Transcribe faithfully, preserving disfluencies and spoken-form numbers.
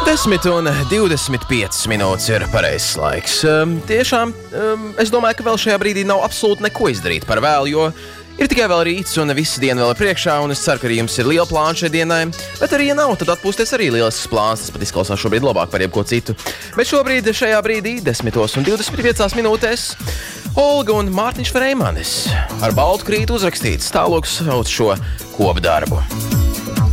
desmit un divdesmit piecas minūtes ir pareizs laiks. Um, tiešām, um, es domāju, ka vēl šajā brīdī nav absolūti neko izdarīt par vēlu, jo ir tikai vēl rīts un visa diena vēl ir priekšā, un es ceru, ka arī jums ir liela plāna šai dienai, bet arī, ja nav, tad atpūsties arī lielisks plāns, tas pat izklausās šobrīd labāk par jebko citu. Bet šobrīd, šajā brīdī, desmitos un divdesmit piecās minūtēs, Olga un Mārtiņš Freimanis ar baltu krītu uzrakstīts, tālūk sauc šo kopdarbu.